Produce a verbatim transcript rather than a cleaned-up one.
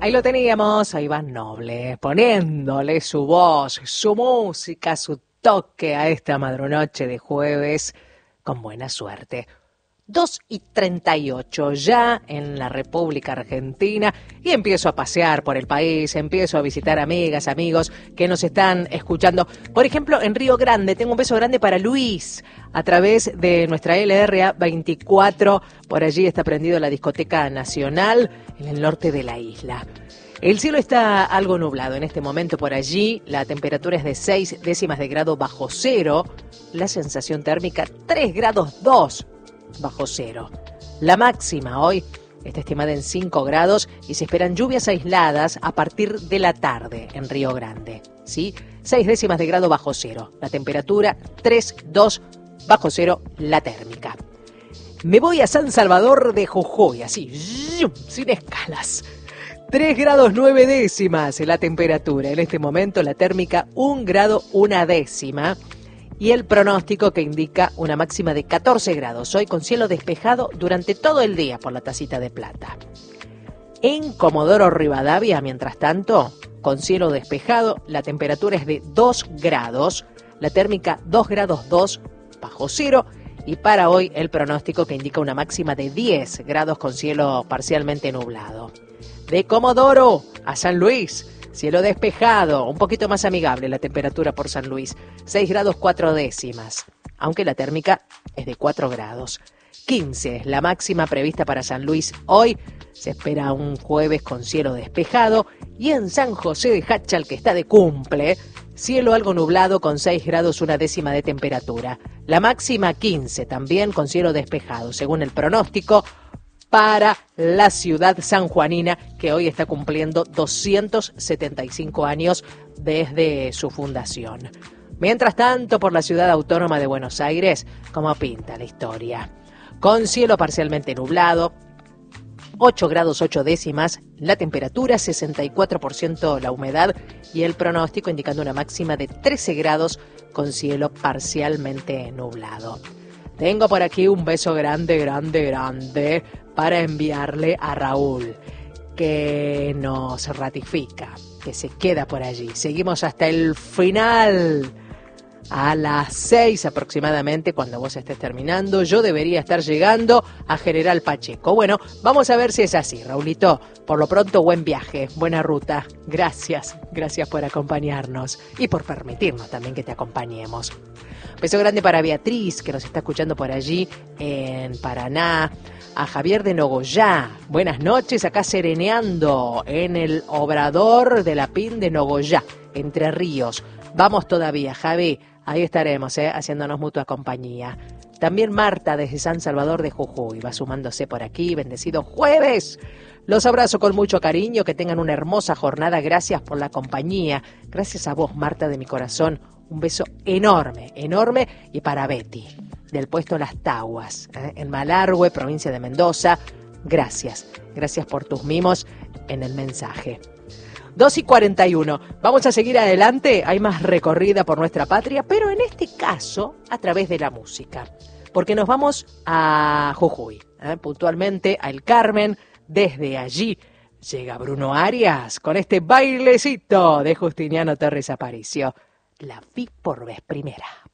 Ahí lo teníamos, a Iván Noble, poniéndole su voz, su música, su toque a esta madrunoche de jueves, con buena suerte. dos y treinta y ocho ya en la República Argentina y empiezo a pasear por el país, empiezo a visitar amigas, amigos que nos están escuchando. Por ejemplo, en Río Grande, tengo un beso grande para Luis a través de nuestra L R A veinticuatro. Por allí está prendido la Discoteca Nacional en el norte de la isla. El cielo está algo nublado en este momento por allí, la temperatura es de seis décimas de grado bajo cero, la sensación térmica tres grados dos bajo cero. La máxima hoy está estimada en cinco grados y se esperan lluvias aisladas a partir de la tarde en Río Grande, ¿sí? seis décimas de grado bajo cero, la temperatura tres dos bajo cero, la térmica. Me voy a San Salvador de Jujuy, así, sin escalas. tres grados nueve décimas la temperatura. En este momento la térmica un grado una décima. Y el pronóstico que indica una máxima de catorce grados. Hoy con cielo despejado durante todo el día por la tacita de plata. En Comodoro Rivadavia, mientras tanto, con cielo despejado, la temperatura es de dos grados. La térmica dos grados dos bajo cero. Y para hoy el pronóstico que indica una máxima de diez grados con cielo parcialmente nublado. De Comodoro a San Luis, cielo despejado, un poquito más amigable la temperatura por San Luis, seis grados cuatro décimas, aunque la térmica es de cuatro grados. quince, la máxima prevista para San Luis hoy, se espera un jueves con cielo despejado, y en San José de Jáchal, que está de cumple, cielo algo nublado con seis grados una décima de temperatura. La máxima quince, también con cielo despejado, según el pronóstico, para la ciudad sanjuanina, que hoy está cumpliendo doscientos setenta y cinco años desde su fundación. Mientras tanto, por la ciudad autónoma de Buenos Aires, ¿cómo pinta la historia? Con cielo parcialmente nublado, ocho grados ocho décimas, la temperatura, sesenta y cuatro por ciento la humedad y el pronóstico indicando una máxima de trece grados con cielo parcialmente nublado. Tengo por aquí un beso grande, grande, grande para enviarle a Raúl, que nos ratifica, que se queda por allí. Seguimos hasta el final. A las seis aproximadamente, cuando vos estés terminando, yo debería estar llegando a General Pacheco. Bueno, vamos a ver si es así, Raulito. Por lo pronto, buen viaje, buena ruta. Gracias, gracias por acompañarnos y por permitirnos también que te acompañemos. Beso grande para Beatriz, que nos está escuchando por allí en Paraná. A Javier de Nogoyá, buenas noches, acá sereneando en el Obrador de la Pin de Nogoyá, Entre Ríos. Vamos todavía, Javi, ahí estaremos, ¿eh? haciéndonos mutua compañía. También Marta desde San Salvador de Jujuy va sumándose por aquí, bendecido jueves. Los abrazo con mucho cariño, que tengan una hermosa jornada, gracias por la compañía. Gracias a vos, Marta, de mi corazón, un beso enorme, enorme, y para Betty, del puesto Las Taguas, ¿eh? en Malargüe, provincia de Mendoza. Gracias, gracias por tus mimos en el mensaje. dos y cuarenta y uno. Vamos a seguir adelante, hay más recorrida por nuestra patria, pero en este caso a través de la música, porque nos vamos a Jujuy, ¿eh? puntualmente a El Carmen. Desde allí llega Bruno Arias con este bailecito de Justiniano Torres Aparicio. La vi por vez primera.